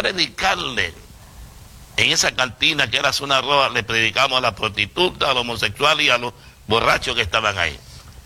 predicarle. En esa cantina que era Zona Roja, le predicamos a la prostituta, a los homosexuales y a los borrachos que estaban ahí.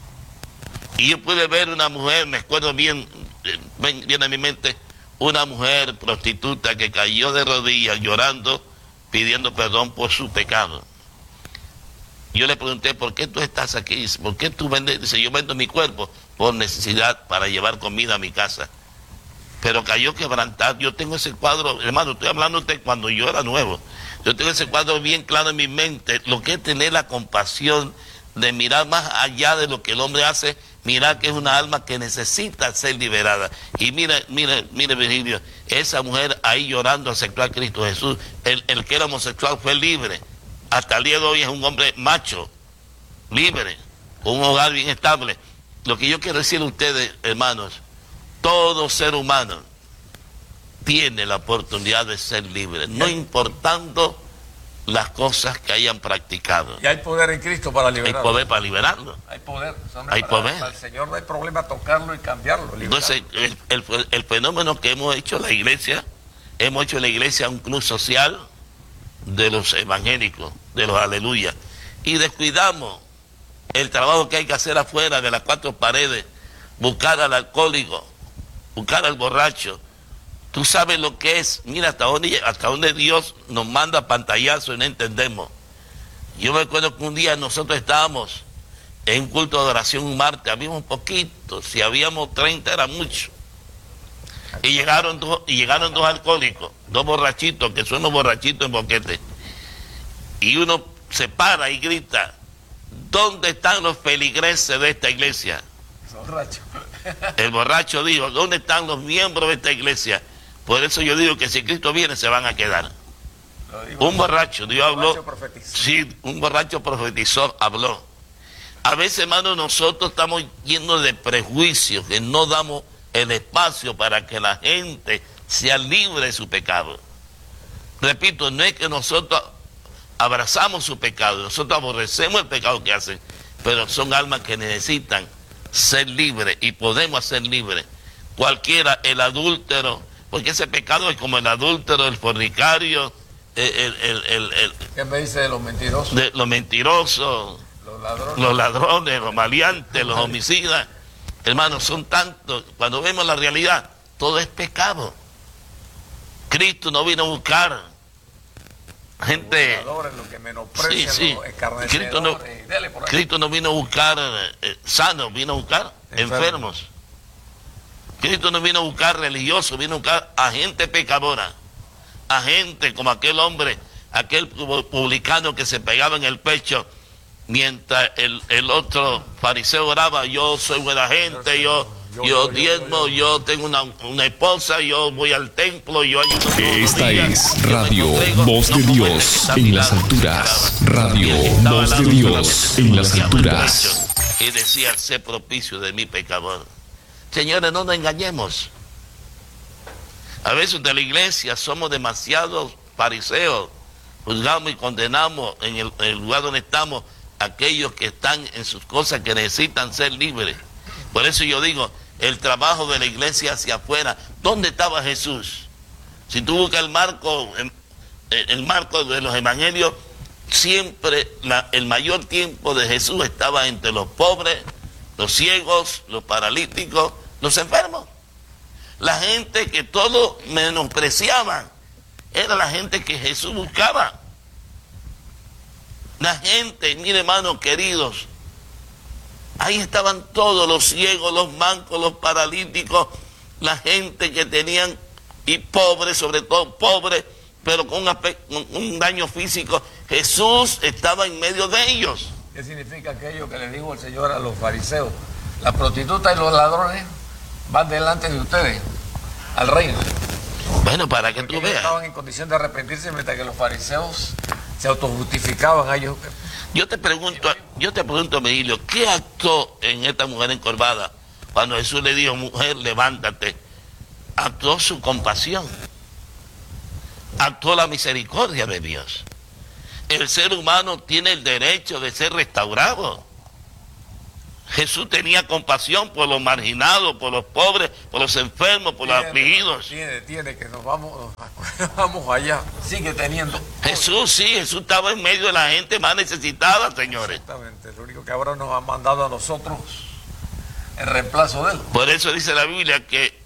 Y yo pude ver una mujer, me acuerdo bien a mi mente, una mujer prostituta que cayó de rodillas llorando, pidiendo perdón por su pecado. Yo le pregunté, ¿por qué tú estás aquí? Dice, ¿por qué tú vendes? Dice, yo vendo mi cuerpo por necesidad para llevar comida a mi casa. Pero cayó quebrantada. Yo tengo ese cuadro, hermano, estoy hablando de cuando yo era nuevo. Yo tengo ese cuadro bien claro en mi mente, lo que es tener la compasión de mirar más allá de lo que el hombre hace, mirar que es una alma que necesita ser liberada. Y mire, Virgilio, esa mujer ahí llorando aceptó a Cristo Jesús. El que era homosexual fue libre. Hasta el día de hoy es un hombre macho, libre, con un hogar bien estable. Lo que yo quiero decir a ustedes, hermanos, todo ser humano tiene la oportunidad de ser libre, no importando las cosas que hayan practicado. Y hay poder en Cristo para liberarlo. Hay poder para liberarlo. Hay poder. Hay poder. Para el Señor no hay problema tocarlo y cambiarlo. Entonces, el fenómeno que hemos hecho la iglesia, hemos hecho en la iglesia un club social de los evangélicos, de los aleluya, y descuidamos el trabajo que hay que hacer afuera de las cuatro paredes, buscar al alcohólico, buscar al borracho. Tú sabes lo que es, mira hasta dónde Dios nos manda pantallazos y no entendemos. Yo me acuerdo que un día nosotros estábamos en un culto de adoración un martes, habíamos poquitos, si habíamos 30 era mucho. Y llegaron dos alcohólicos, dos borrachitos, que son los borrachitos en boquete. Y uno se para y grita, ¿dónde están los feligreses de esta iglesia? Borracho. El borracho dijo, ¿dónde están los miembros de esta iglesia? Por eso yo digo que si Cristo viene se van a quedar. Un borracho, Dios habló. Sí, un borracho profetizó, habló. A veces, hermano, nosotros estamos llenos de prejuicios, que no damos el espacio para que la gente sea libre de su pecado. Repito, no es que nosotros abrazamos su pecado, nosotros aborrecemos el pecado que hacen, pero son almas que necesitan ser libres y podemos ser libres. Cualquiera, el adúltero, porque ese pecado es como el adúltero, el fornicario, ¿qué me dice de los mentirosos? De los mentirosos, los ladrones, los maleantes, los homicidas. Hermanos, son tantos. Cuando vemos la realidad, todo es pecado. Cristo no vino a buscar gente. Los que menosprecian, sí. Cristo no vino a buscar sanos, vino a buscar enfermos. Cristo no vino a buscar religiosos, vino a buscar a gente pecadora, a gente como aquel hombre, aquel publicano que se pegaba en el pecho mientras el otro fariseo oraba, yo soy buena gente, yo diezmo, yo tengo una esposa, yo voy al templo, yo ayudo todos los Esta días, es Radio Voz de Dios en las alturas. Radio Voz de Dios en las alturas. Y decía, sé propicio de mi pecador. Señores, no nos engañemos. A veces de la iglesia somos demasiados fariseos, juzgamos y condenamos en el lugar donde estamos aquellos que están en sus cosas que necesitan ser libres. Por eso yo digo, el trabajo de la iglesia hacia afuera, ¿dónde estaba Jesús? Si tú buscas el marco de los evangelios, siempre el mayor tiempo de Jesús estaba entre los pobres, los ciegos, los paralíticos, los enfermos. La gente que todos menospreciaban era la gente que Jesús buscaba. La gente, mire, hermanos queridos, ahí estaban todos, los ciegos, los mancos, los paralíticos, la gente que tenían, y pobres, sobre todo pobres, pero con un daño físico. Jesús estaba en medio de ellos. ¿Qué significa aquello que le dijo el Señor a los fariseos? Las prostitutas y los ladrones van delante de ustedes al reino. Bueno, para que tú veas. Estaban en condición de arrepentirse, mientras que los fariseos se autojustificaban a ellos. Yo te pregunto, Virgilio, ¿qué actuó en esta mujer encorvada cuando Jesús le dijo, mujer, levántate? Actuó su compasión, actuó la misericordia de Dios. El ser humano tiene el derecho de ser restaurado. Jesús tenía compasión por los marginados, por los pobres, por los enfermos, por los afligidos. Tiene, que nos vamos Vamos allá, sigue teniendo. Jesús sí, Jesús estaba en medio de la gente más necesitada, señores. Exactamente, lo único que ahora nos ha mandado a nosotros en reemplazo de él. Por eso dice la Biblia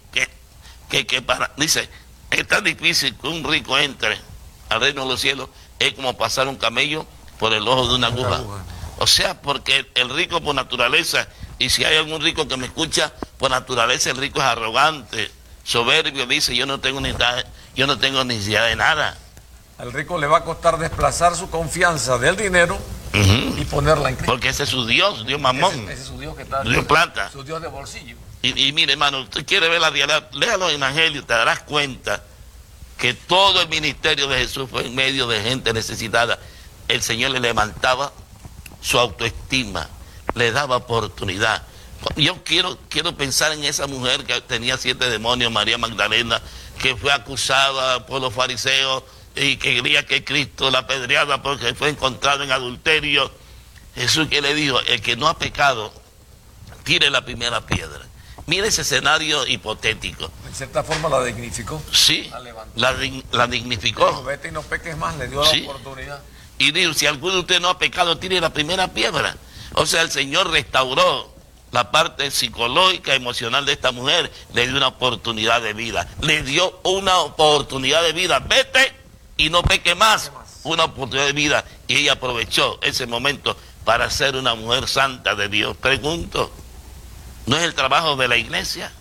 dice, es tan difícil que un rico entre al reino de los cielos, es como pasar un camello por el ojo de una aguja. O sea, porque el rico por naturaleza, y si hay algún rico que me escucha, por naturaleza el rico es arrogante, soberbio, dice, yo no tengo necesidad de nada. Al rico le va a costar desplazar su confianza del dinero y ponerla en Cristo. Porque ese es su Dios, Dios mamón. Ese es su Dios que está. Dios plata. Su Dios de bolsillo. Y mire, hermano, usted quiere ver la realidad, lea los evangelios, te darás cuenta que todo el ministerio de Jesús fue en medio de gente necesitada. El Señor le levantaba su autoestima, le daba oportunidad. Yo quiero pensar en esa mujer que tenía 7 demonios, María Magdalena, que fue acusada por los fariseos y que quería que Cristo la apedreara porque fue encontrado en adulterio. Jesús, que le dijo, el que no ha pecado, tire la primera piedra. Mire ese escenario hipotético. En cierta forma la dignificó. Sí, la dignificó. Dijo, vete y no peques más, le dio la oportunidad. Y dijo, si alguno de ustedes no ha pecado, tire la primera piedra. O sea, el Señor restauró la parte psicológica, emocional de esta mujer, le dio una oportunidad de vida. Le dio una oportunidad de vida. Vete y no peque más. Una oportunidad de vida. Y ella aprovechó ese momento para ser una mujer santa de Dios. Pregunto, ¿no es el trabajo de la iglesia?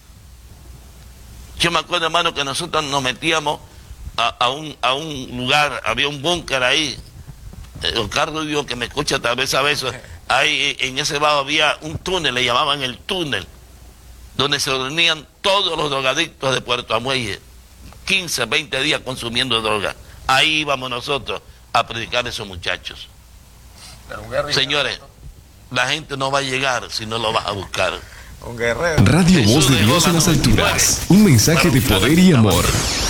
Yo me acuerdo, hermano, que nosotros nos metíamos a un lugar, había un búnker ahí. Oscar Rubio, que me escucha tal vez a veces, ahí en ese bajo había un túnel, le llamaban el túnel, donde se reunían todos los drogadictos de Puerto Amuelle, 15, 20 días consumiendo droga. Ahí íbamos nosotros a predicar a esos muchachos. Señores, la gente no va a llegar si no lo vas a buscar. Un guerrero. Radio Voz de Dios en las alturas. Un mensaje de poder y amor.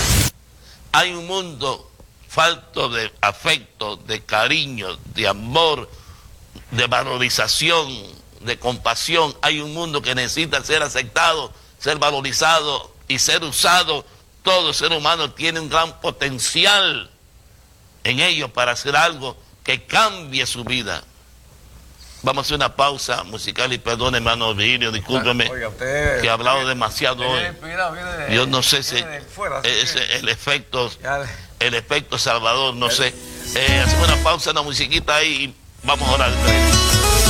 Hay un mundo falto de afecto, de cariño, de amor, de valorización, de compasión. Hay un mundo que necesita ser aceptado, ser valorizado y ser usado. Todo ser humano tiene un gran potencial en ellos para hacer algo que cambie su vida. Vamos a hacer una pausa musical y perdón, hermano Virgilio, discúlpeme. Oiga, usted, que he hablado demasiado hoy. Yo no sé si es el efecto Salvador, no sé. Hacemos una pausa, una musiquita ahí y vamos a orar.